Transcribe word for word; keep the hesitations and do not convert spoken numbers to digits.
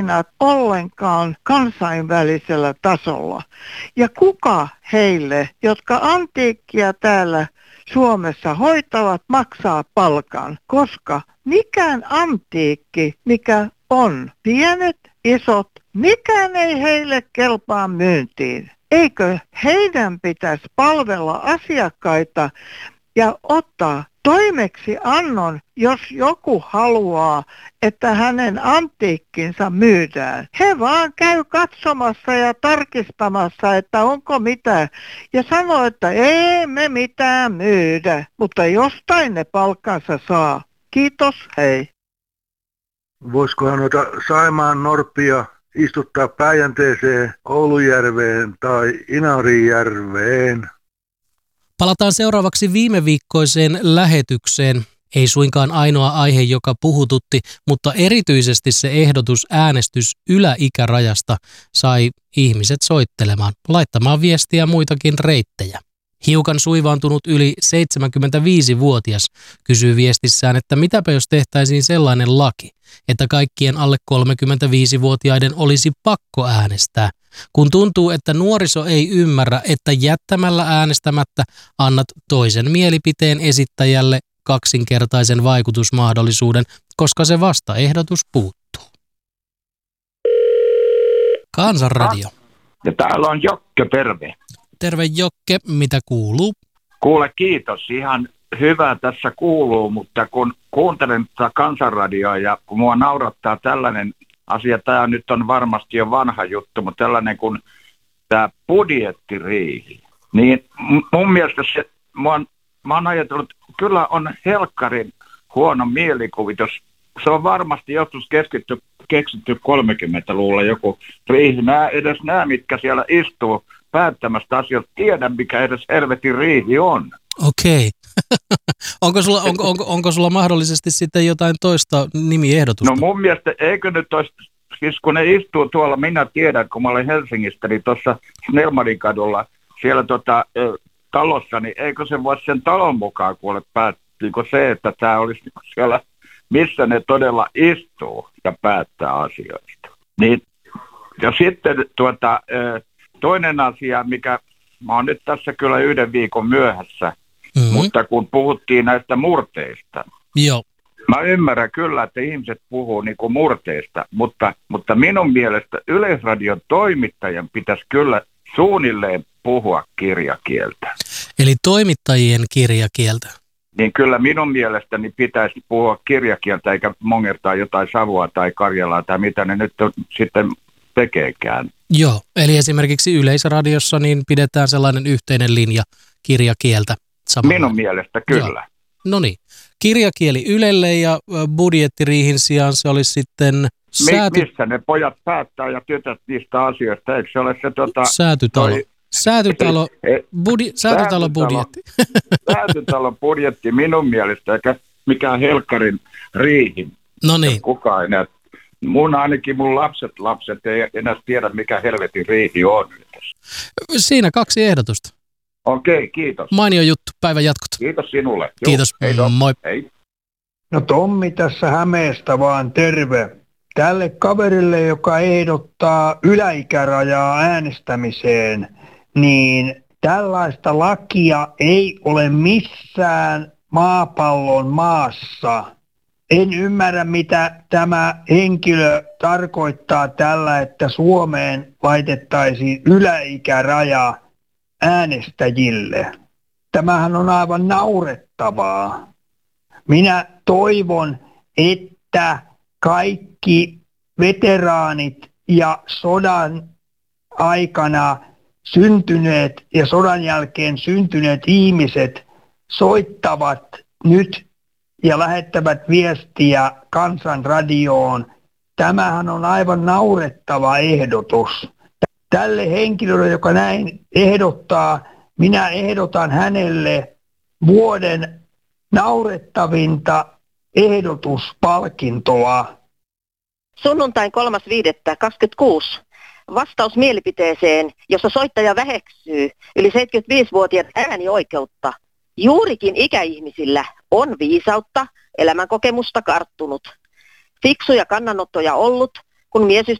toiminnat ollenkaan kansainvälisellä tasolla. Ja kuka heille, jotka antiikkia täällä Suomessa hoitavat, maksaa palkan? Koska mikään antiikki, mikä on pienet, isot, mikään ei heille kelpaa myyntiin. Eikö heidän pitäisi palvella asiakkaita ja ottaa toimeksi annon, jos joku haluaa, että hänen antiikkinsa myydään. He vaan käy katsomassa ja tarkistamassa, että onko mitä. Ja sanoo, että ei me mitään myydä, mutta jostain ne palkkansa saa. Kiitos, hei. Voisikohan noita Saimaan norppia istuttaa Päijänteeseen, Oulujärveen tai Inarijärveen? Palataan seuraavaksi viime viikkoiseen lähetykseen. Ei suinkaan ainoa aihe, joka puhututti, mutta erityisesti se ehdotus äänestys yläikärajasta sai ihmiset soittelemaan, laittamaan viestiä muitakin reittejä. Hiukan suivaantunut yli seitsemänkymmentäviisivuotias kysyy viestissään, että mitäpä jos tehtäisiin sellainen laki, että kaikkien alle kolmekymmentäviisivuotiaiden olisi pakko äänestää, kun tuntuu, että nuoriso ei ymmärrä, että jättämällä äänestämättä annat toisen mielipiteen esittäjälle kaksinkertaisen vaikutusmahdollisuuden, koska se vastaehdotus puuttuu. Kansanradio. Ja täällä on Jokke, terve. Terve Jokke, mitä kuuluu? Kuule, kiitos. Ihan hyvä tässä kuuluu, mutta kun kuuntelen tätä Kansanradioa ja kun mua naurattaa tällainen asia, tämä nyt on varmasti jo vanha juttu, mutta tällainen kuin tämä budjettiriihi, niin mun mielestä se, mä oon, mä oon ajatellut, kyllä on helkkarin huono mielikuvitus. Se on varmasti joskus keskitty, keksitty kolmekymmentäluvulla joku riihi. Nää, edes nämä, mitkä siellä istuu päättämästä asioita, tiedä mikä edes helvetin riihi on. Okei. onko, sulla, onko, onko, onko sulla mahdollisesti sitten jotain toista nimiehdotusta? No mun mielestä eikö nyt olisi, siis kun ne istuu tuolla, minä tiedän, kun mä olen Helsingistä, niin tuossa Snellmanin kadulla, siellä tota, talossa, niin eikö se voi sen talon mukaan kuule päättyykö se, että tämä olisi siellä, missä ne todella istuu ja päättää asioista. Niin, ja sitten tuota, toinen asia, mikä mä oon nyt tässä kyllä yhden viikon myöhässä, mm-hmm. mutta kun puhuttiin näistä murteista, Joo. mä ymmärrän kyllä, että ihmiset puhuu niin kuin murteista, mutta, mutta minun mielestä Yleisradion toimittajan pitäisi kyllä suunnilleen puhua kirjakieltä. Eli toimittajien kirjakieltä? Niin kyllä minun mielestäni pitäisi puhua kirjakieltä eikä mongertaa jotain savua tai karjalaa tai mitä ne nyt on, sitten tekeekään. Joo, eli esimerkiksi Yleisradiossa niin pidetään sellainen yhteinen linja kirjakieltä. Samalla. Minun mielestä kyllä. No niin, kirjakieli Ylelle ja budjettiriihin sijaan se olisi sitten sääty... Missä ne pojat päättää ja tytöt niistä asioista, eikö se ole se tota... Säätytalo. Toi... Säätytalo, budi... Säätytalo budjetti. Säätytalon budjetti minun mielestä, eikä mikään helkkarin riihi. No niin. Kukaan enää. Mun ainakin mun lapset lapset ei enää tiedä, mikä helvetin riihi on. Siinä kaksi ehdotusta. Okei, kiitos. Mainio juttu, päivän jatkot. Kiitos sinulle. Kiitos, Hei, moi. Hei. No Tommi tässä Hämeestä vaan, terve. Tälle kaverille, joka ehdottaa yläikärajaa äänestämiseen, niin tällaista lakia ei ole missään maapallon maassa. En ymmärrä, mitä tämä henkilö tarkoittaa tällä, että Suomeen laitettaisiin yläikäraja äänestäjille. Tämähän on aivan naurettavaa. Minä toivon, että kaikki veteraanit ja sodan aikana syntyneet ja sodan jälkeen syntyneet ihmiset soittavat nyt ja lähettävät viestiä Kansanradioon. Tämähän on aivan naurettava ehdotus. Tälle henkilölle, joka näin ehdottaa, minä ehdotan hänelle vuoden naurettavinta ehdotuspalkintoa. Sunnuntain kolmas viidettä kaksikymmentäkuusi. Vastaus mielipiteeseen, jossa soittaja väheksyy yli seitsemänkymmentäviisivuotiaat äänioikeutta. Juurikin ikäihmisillä on viisautta, elämänkokemusta karttunut. Fiksuja kannanottoja ollut, kun mies